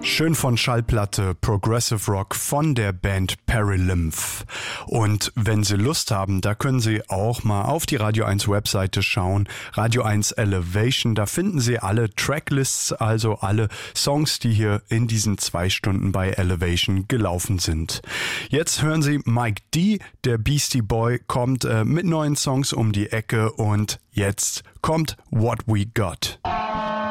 Schön von Schallplatte Progressive Rock von der Band Perilymph. Und wenn Sie Lust haben, da können Sie auch mal auf die Radio 1 Webseite schauen. Radio 1 Elevation, da finden Sie alle Tracklists, also alle Songs, die hier in diesen 2 Stunden bei Elevation gelaufen sind. Jetzt hören Sie Mike D., der Beastie Boy, kommt mit neuen Songs um die Ecke und jetzt kommt What We Got.